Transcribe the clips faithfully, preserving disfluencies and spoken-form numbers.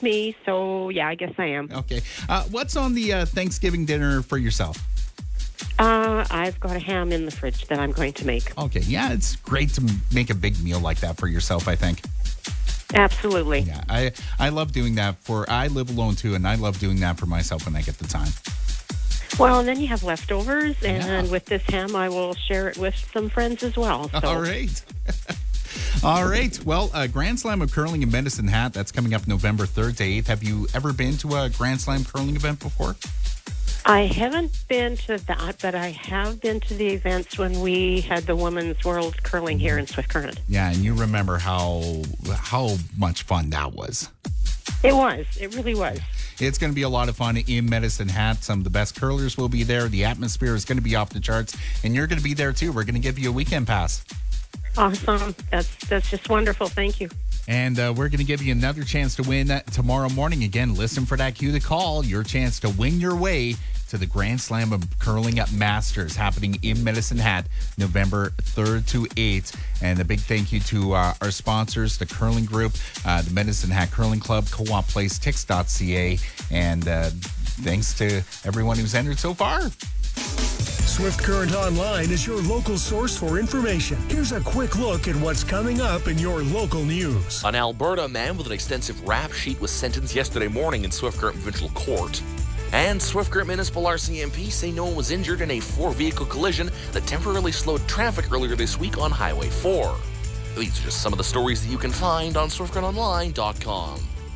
just me, so yeah, I guess I am. Okay. Uh, what's on the uh, Thanksgiving dinner for yourself? Uh, I've got a ham in the fridge that I'm going to make. Okay. Yeah, it's great to make a big meal like that for yourself, I think. Absolutely. Yeah, I, I love doing that for, I live alone too, and I love doing that for myself when I get the time. Well, and then you have leftovers, and Yeah. with this ham, I will share it with some friends as well. So. All right. All right. Well, uh, Grand Slam of Curling in Medicine Hat, that's coming up November third to eighth. Have you ever been to a Grand Slam curling event before? I haven't been to that, but I have been to the events when we had the Women's World Curling here in Swift Current. Yeah, and you remember how how much fun that was. It was. It really was. It's going to be a lot of fun in Medicine Hat. Some of the best curlers will be there. The atmosphere is going to be off the charts, and you're going to be there too. We're going to give you a weekend pass. Awesome. That's that's just wonderful. Thank you. And uh, we're going to give you another chance to win that tomorrow morning. Again, listen for that cue to call. Your chance to win your way to the Grand Slam of Curling at Masters happening in Medicine Hat, November third to eighth. And a big thank you to uh, our sponsors, the Curling Group, uh, the Medicine Hat Curling Club, Co-op Place, Tix dot C A. And uh, thanks to everyone who's entered so far. Swift Current Online is your local source for information. Here's a quick look at what's coming up in your local news. An Alberta man with an extensive rap sheet was sentenced yesterday morning in Swift Current Provincial Court. And Swift Current Municipal R C M P say no one was injured in a four-vehicle collision that temporarily slowed traffic earlier this week on Highway four. These are just some of the stories that you can find on swift current online dot com.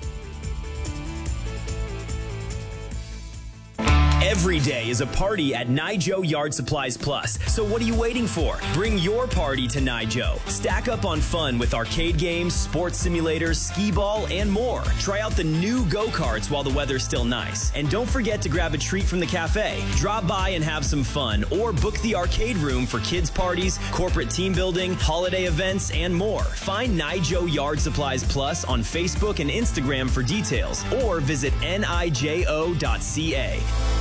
Every day is a party at Nijo Yard Supplies Plus. So what are you waiting for? Bring your party to Nijo. Stack up on fun with arcade games, sports simulators, skee ball, and more. Try out the new go-karts while the weather's still nice. And don't forget to grab a treat from the cafe. Drop by and have some fun, or book the arcade room for kids' parties, corporate team building, holiday events, and more. Find Nijo Yard Supplies Plus on Facebook and Instagram for details, or visit nijo dot c a.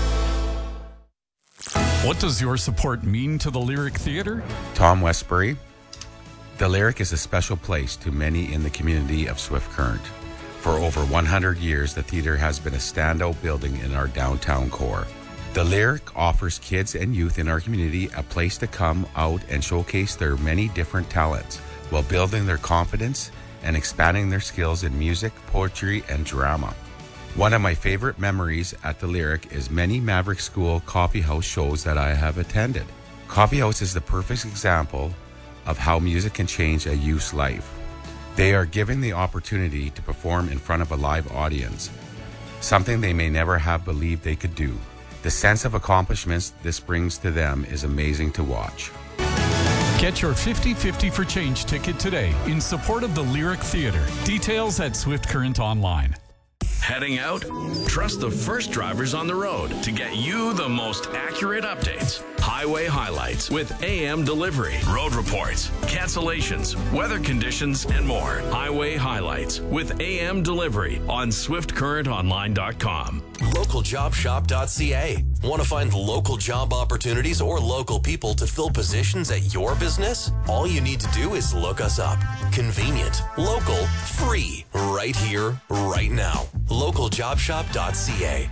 What does your support mean to the Lyric Theatre? Tom Westbury. The Lyric is a special place to many in the community of Swift Current. For over one hundred years, the theater has been a standout building in our downtown core. The Lyric offers kids and youth in our community a place to come out and showcase their many different talents while building their confidence and expanding their skills in music, poetry, and drama. One of my favorite memories at the Lyric is many Maverick School Coffee House shows that I have attended. Coffee House is the perfect example of how music can change a youth's life. They are given the opportunity to perform in front of a live audience, something they may never have believed they could do. The sense of accomplishments this brings to them is amazing to watch. Get your fifty fifty for Change ticket today in support of the Lyric Theatre. Details at Swift Current Online. Heading out? Trust the first drivers on the road to get you the most accurate updates. Highway highlights with A M delivery, road reports, cancellations, weather conditions, and more. Highway highlights with A M delivery on swift current online dot com. local job shop dot c a. Want to find local job opportunities or local people to fill positions at your business? All you need to do is look us up. Convenient, local, free, right here, right now. local job shop dot c a.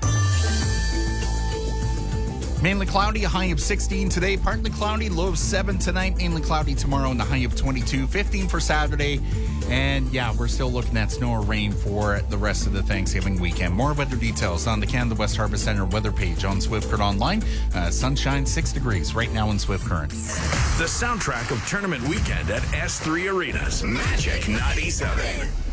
Mainly cloudy, a high of sixteen today. Partly cloudy, low of seven tonight. Mainly cloudy tomorrow and a high of twenty-two. fifteen for Saturday. And yeah, we're still looking at snow or rain for the rest of the Thanksgiving weekend. More weather details on the Canada West Harvest Center weather page on Swift Current Online. Uh, sunshine, six degrees right now in Swift Current. The soundtrack of tournament weekend at S three Arenas. Magic ninety-seven.